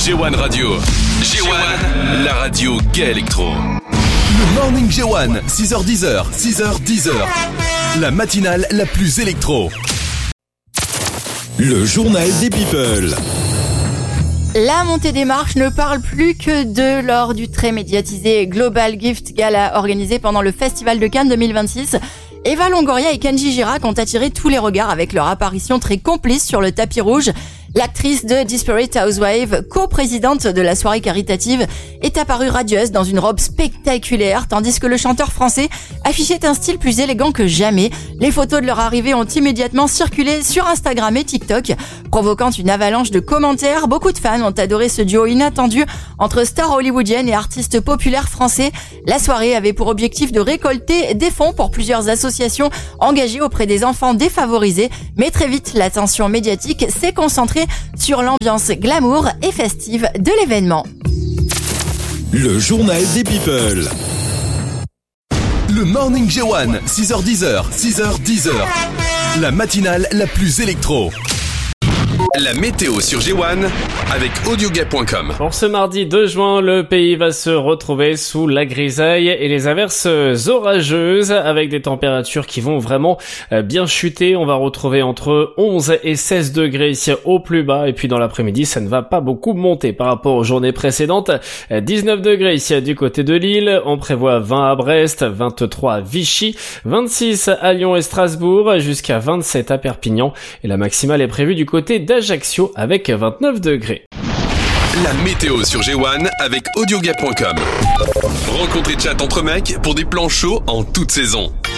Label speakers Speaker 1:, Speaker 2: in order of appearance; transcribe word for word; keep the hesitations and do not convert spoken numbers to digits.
Speaker 1: G un Radio. G un, la radio gay électro.
Speaker 2: Le Morning G un, six heures dix, six heures dix. La matinale la plus électro. Le journal des people.
Speaker 3: La montée des marches ne parle plus que d'eux lors du très médiatisé Global Gift Gala organisé pendant le Festival de Cannes deux mille vingt-six. Eva Longoria et Kenji Girac ont attiré tous les regards avec leur apparition très complice sur le tapis rouge. L'actrice de Desperate Housewives, co-présidente de la soirée caritative, est apparue radieuse dans une robe spectaculaire, tandis que le chanteur français affichait un style plus élégant que jamais. Les photos de leur arrivée ont immédiatement circulé sur Instagram et TikTok, provoquant une avalanche de commentaires. Beaucoup de fans ont adoré ce duo inattendu entre stars hollywoodiennes et artistes populaires français. La soirée avait pour objectif de récolter des fonds pour plusieurs associations engagées auprès des enfants défavorisés, mais très vite l'attention médiatique s'est concentrée sur l'ambiance glamour et festive de l'événement.
Speaker 2: Le journal des people. Le Morning G un, six heures dix, six heures dix. La matinale la plus électro.
Speaker 1: La météo sur G un avec audiogay point com.
Speaker 4: Pour ce mardi deux juin, le pays va se retrouver sous la grisaille et les averses orageuses avec des températures qui vont vraiment bien chuter. On va retrouver entre onze et seize degrés ici au plus bas et puis dans l'après-midi, ça ne va pas beaucoup monter par rapport aux journées précédentes. dix-neuf degrés ici du côté de Lille, on prévoit vingt à Brest, vingt-trois à Vichy, vingt-six à Lyon et Strasbourg, jusqu'à vingt-sept à Perpignan et la maximale est prévue du côté d'Ajaccio avec vingt-neuf degrés.
Speaker 1: La météo sur G un avec audiogay point com. Rencontre et chat entre mecs pour des plans chauds en toute saison.